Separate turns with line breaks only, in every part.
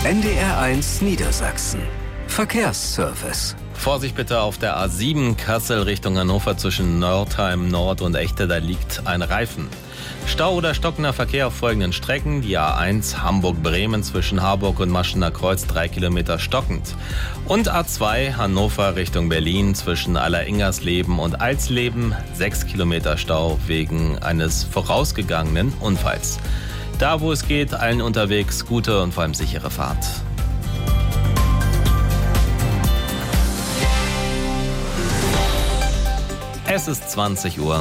NDR1 Niedersachsen. Verkehrsservice.
Vorsicht bitte auf der A7 Kassel Richtung Hannover zwischen Nordheim Nord und Echte, da liegt ein Reifen. Stau oder stockender Verkehr auf folgenden Strecken. Die A1 Hamburg-Bremen zwischen Harburg und Maschener Kreuz 3 Kilometer stockend. Und A2 Hannover Richtung Berlin zwischen Alleringersleben und Alsleben 6 Kilometer Stau wegen eines vorausgegangenen Unfalls. Da wo es geht, allen unterwegs gute und vor allem sichere Fahrt. Es ist 20 Uhr.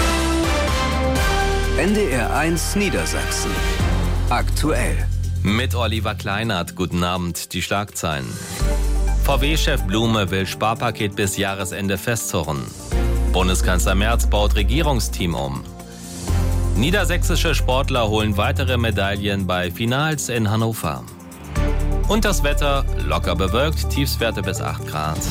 NDR1 Niedersachsen. Aktuell.
Mit Oliver Kleinert. Guten Abend. Die Schlagzeilen. VW-Chef Blume will Sparpaket bis Jahresende festzurren. Bundeskanzler Merz baut Regierungsteam um. Niedersächsische Sportler holen weitere Medaillen bei Finals in Hannover. Und das Wetter locker bewölkt, Tiefstwerte bis 8 Grad.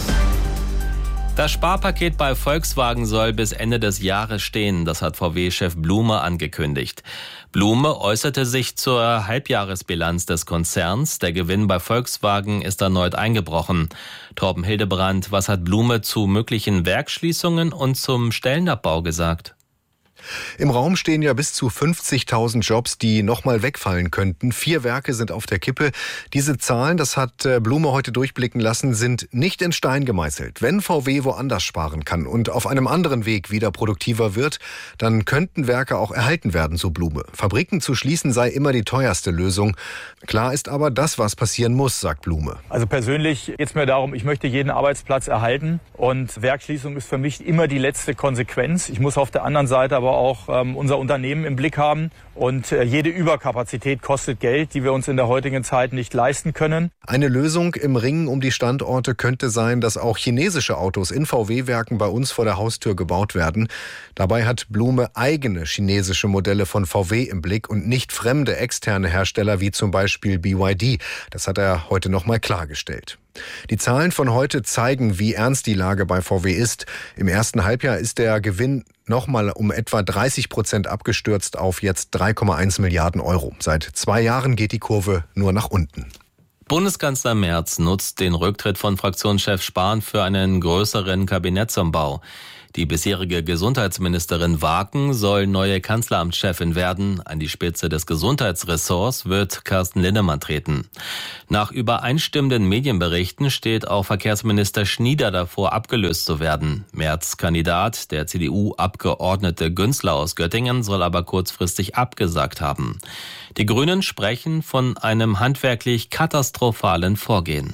Das Sparpaket bei Volkswagen soll bis Ende des Jahres stehen, das hat VW-Chef Blume angekündigt. Blume äußerte sich zur Halbjahresbilanz des Konzerns. Der Gewinn bei Volkswagen ist erneut eingebrochen. Torben Hildebrand, was hat Blume zu möglichen Werksschließungen und zum Stellenabbau gesagt?
Im Raum stehen ja bis zu 50.000 Jobs, die nochmal wegfallen könnten. 4 Werke sind auf der Kippe. Diese Zahlen, das hat Blume heute durchblicken lassen, sind nicht in Stein gemeißelt. Wenn VW woanders sparen kann und auf einem anderen Weg wieder produktiver wird, dann könnten Werke auch erhalten werden, so Blume. Fabriken zu schließen sei immer die teuerste Lösung. Klar ist aber, das, was passieren muss, sagt Blume.
Also persönlich geht es mir darum, ich möchte jeden Arbeitsplatz erhalten. Und Werksschließung ist für mich immer die letzte Konsequenz. Ich muss auf der anderen Seite aber auch unser Unternehmen im Blick haben. Und jede Überkapazität kostet Geld, die wir uns in der heutigen Zeit nicht leisten können.
Eine Lösung im Ringen um die Standorte könnte sein, dass auch chinesische Autos in VW-Werken bei uns vor der Haustür gebaut werden. Dabei hat Blume eigene chinesische Modelle von VW im Blick und nicht fremde externe Hersteller wie zum Beispiel BYD. Das hat er heute nochmal klargestellt. Die Zahlen von heute zeigen, wie ernst die Lage bei VW ist. Im ersten Halbjahr ist der Gewinn nochmal um etwa 30% abgestürzt auf jetzt 3,1 Milliarden Euro. Seit 2 Jahren geht die Kurve nur nach unten.
Bundeskanzler Merz nutzt den Rücktritt von Fraktionschef Spahn für einen größeren Kabinettsumbau. Die bisherige Gesundheitsministerin Waken soll neue Kanzleramtschefin werden. An die Spitze des Gesundheitsressorts wird Carsten Linnemann treten. Nach übereinstimmenden Medienberichten steht auch Verkehrsminister Schnieder davor, abgelöst zu werden. Merz' Kandidat, der CDU-Abgeordnete Günzler aus Göttingen, soll aber kurzfristig abgesagt haben. Die Grünen sprechen von einem handwerklich katastrophalen Vorgehen.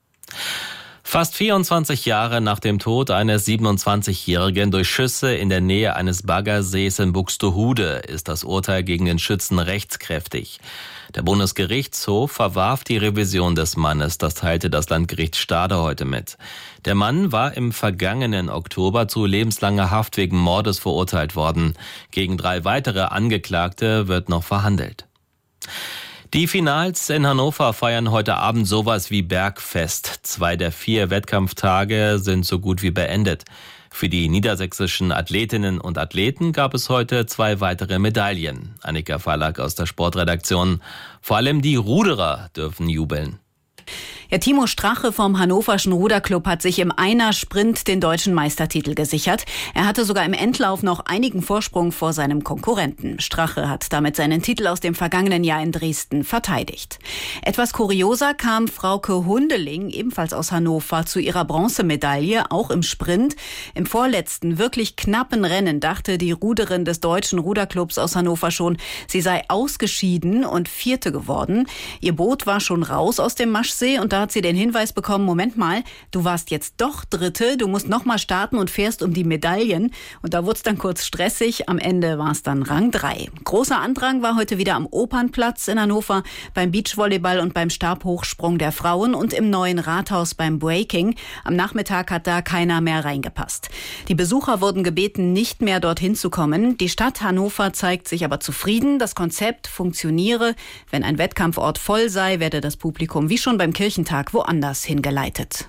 Fast 24 Jahre nach dem Tod eines 27-Jährigen durch Schüsse in der Nähe eines Baggersees in Buxtehude ist das Urteil gegen den Schützen rechtskräftig. Der Bundesgerichtshof verwarf die Revision des Mannes, das teilte das Landgericht Stade heute mit. Der Mann war im vergangenen Oktober zu lebenslanger Haft wegen Mordes verurteilt worden. Gegen 3 weitere Angeklagte wird noch verhandelt. Die Finals in Hannover feiern heute Abend sowas wie Bergfest. 2 der 4 Wettkampftage sind so gut wie beendet. Für die niedersächsischen Athletinnen und Athleten gab es heute 2 weitere Medaillen. Annika Verlag aus der Sportredaktion. Vor allem die Ruderer dürfen jubeln.
Ja, Timo Strache vom Hannoverschen Ruderclub hat sich im Einer-Sprint den deutschen Meistertitel gesichert. Er hatte sogar im Endlauf noch einigen Vorsprung vor seinem Konkurrenten. Strache hat damit seinen Titel aus dem vergangenen Jahr in Dresden verteidigt. Etwas kurioser kam Frauke Hundeling, ebenfalls aus Hannover, zu ihrer Bronzemedaille, auch im Sprint. Im vorletzten, wirklich knappen Rennen dachte die Ruderin des deutschen Ruderclubs aus Hannover schon, sie sei ausgeschieden und 4. geworden. Ihr Boot war schon raus aus dem Maschsee und da hat sie den Hinweis bekommen, Moment mal, du warst jetzt doch 3., du musst nochmal starten und fährst um die Medaillen. Und da wurde es dann kurz stressig, am Ende war es dann Rang 3. Großer Andrang war heute wieder am Opernplatz in Hannover, beim Beachvolleyball und beim Stabhochsprung der Frauen und im neuen Rathaus beim Breaking. Am Nachmittag hat da keiner mehr reingepasst. Die Besucher wurden gebeten, nicht mehr dorthin zu kommen. Die Stadt Hannover zeigt sich aber zufrieden, das Konzept funktioniere. Wenn ein Wettkampfort voll sei, werde das Publikum wie schon beim Kirchentag woanders hingeleitet.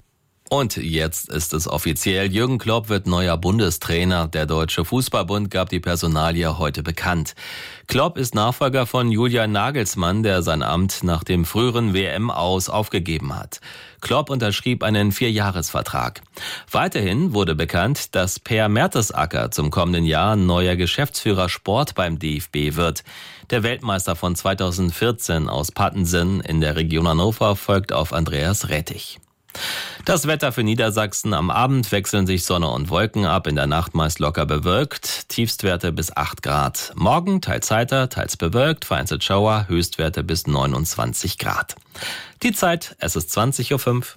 Und jetzt ist es offiziell. Jürgen Klopp wird neuer Bundestrainer. Der Deutsche Fußballbund gab die Personalie heute bekannt. Klopp ist Nachfolger von Julian Nagelsmann, der sein Amt nach dem früheren WM-Aus aufgegeben hat. Klopp unterschrieb einen 4-Jahres-Vertrag. Weiterhin wurde bekannt, dass Per Mertesacker zum kommenden Jahr neuer Geschäftsführer Sport beim DFB wird. Der Weltmeister von 2014 aus Pattensen in der Region Hannover folgt auf Andreas Rettich. Das Wetter für Niedersachsen: am Abend wechseln sich Sonne und Wolken ab, in der Nacht meist locker bewölkt, Tiefstwerte bis 8 Grad. Morgen teils heiter, teils bewölkt, vereinzelt Schauer, Höchstwerte bis 29 Grad. Die Zeit, es ist 20:05 Uhr.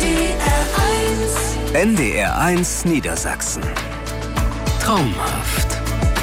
NDR 1 Niedersachsen. Traumhaft.